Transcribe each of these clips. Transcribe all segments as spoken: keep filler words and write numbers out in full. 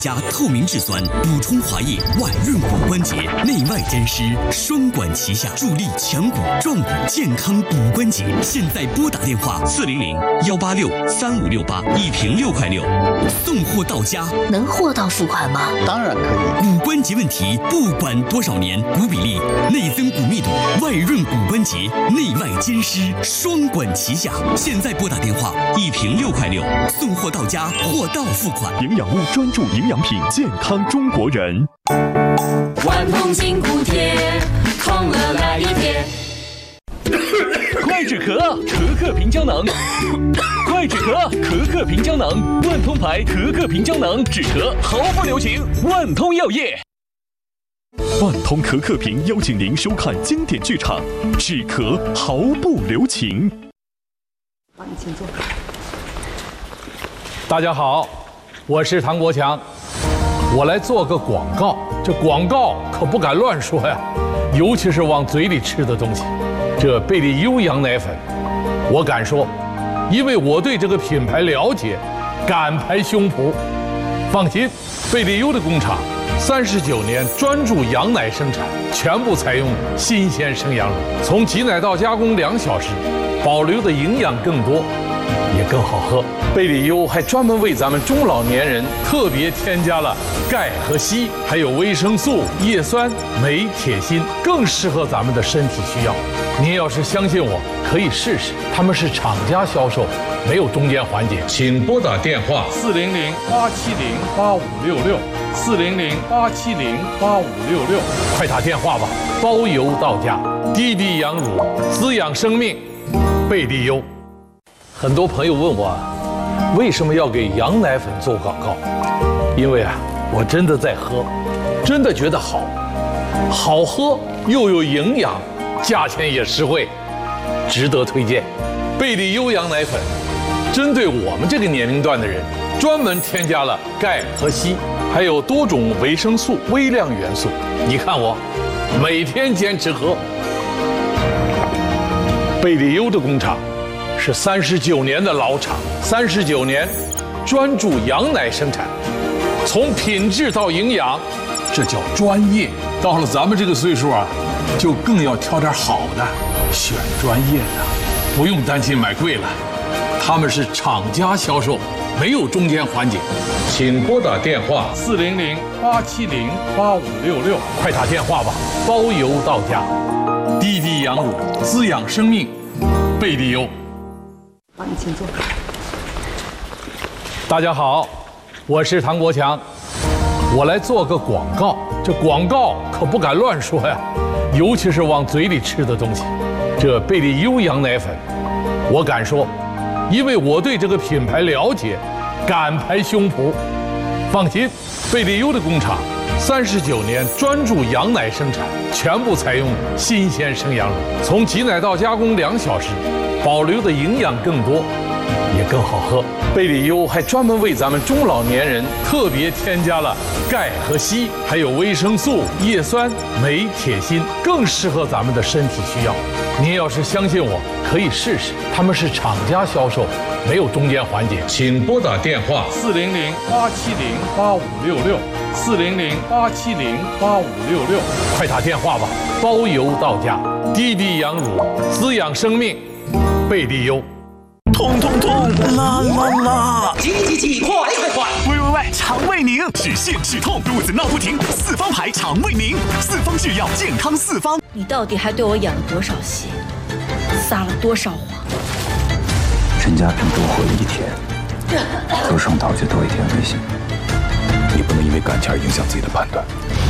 加透明质酸补充滑液，外润骨关节，内外沾湿，双管齐下，助力强骨壮骨，健康补关节。现在拨打电话四零零幺八六三五六八，一瓶六块六，送货到家。 能货到付款吗？ 当然可以。 骨关节问题，不管多少年，骨比例、内增骨密度、外润骨关节，内外兼施，双管齐下。现在拨打电话，一瓶六块六，送货到家，货到付款。 营养屋专注营养品，健康中国人。 万通筋骨贴，痛了来一贴。 快止咳，咳咳平胶囊。快止咳，咳咳平胶囊。万通牌咳咳平胶囊，止咳毫不留情。万通药业。 万通咳咳平邀请您收看经典剧场，止咳毫不留情。 帮你请坐。 大家好，我是唐国强，我来做个广告。这广告可不敢乱说呀，尤其是往嘴里吃的东西。这贝利优羊奶粉，我敢说，因为我对这个品牌了解，敢拍胸脯。放心，贝利优的工厂三十九年专注羊奶生产，全部采用新鲜生羊乳，从挤奶到加工两小时，保留的营养更多，也更好喝。贝利优还专门为咱们中老年人特别添加了钙和硒，还有维生素、叶酸、镁、铁、锌，更适合咱们的身体需要。您要是相信我，可以试试。他们是厂家销售，没有中间环节。请拨打电话四零零八七零八五六六，四零零八七零八五六六，快打电话吧，包邮到家。滴滴羊乳，滋养生命，贝利优。很多朋友问我，为什么要给羊奶粉做广告？因为啊，我真的在喝，真的觉得好，好喝又有营养，价钱也实惠，值得推荐。贝利优羊奶粉，针对我们这个年龄段的人，专门添加了钙和硒，还有多种维生素、微量元素。你看我，每天坚持喝。贝利优的工厂是三十九年的老厂，三十九年专注羊奶生产，从品质到营养，这叫专业。到了咱们这个岁数啊，就更要挑点好的，选专业的，不用担心买贵了。他们是厂家销售，没有中间环节。请拨打电话四零零八七零八五六六，快打电话吧，包邮到家。滴滴羊乳，滋养生命，贝利优。 帮你请坐。 大家好，我是唐国强，我来做个广告。这广告可不敢乱说呀，尤其是往嘴里吃的东西。这贝利优羊奶粉，我敢说，因为我对这个品牌了解，敢拍胸脯。放心，贝利优的工厂三十九年专注羊奶生产，全部采用新鲜生羊乳，从挤奶到加工两小时，保留的营养更多，也更好喝。贝利优还专门为咱们中老年人特别添加了钙和硒，还有维生素、叶酸、镁、铁、锌，更适合咱们的身体需要。您要是相信我，可以试试。他们是厂家销售，没有中间环节。请拨打电话四零零八七零八五六六，四零零八七零八五六六，快打电话吧，包邮到家。滴滴羊乳，滋养生命，贝利优。 痛痛痛，啦啦啦！ 急急急，快快快！ 喂喂喂，肠胃宁，止泻止痛，肚子闹不停，四方牌肠胃宁，四方制药，健康四方。 你到底还对我演了多少戏，撒了多少谎？ 陈家平多活了一天，周胜涛就多一天危险。 你不能因为感情而影响自己的判断。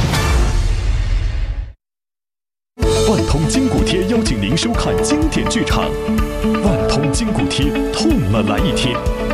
万通筋骨贴邀请您收看经典剧场，万通筋骨贴，痛了来一贴。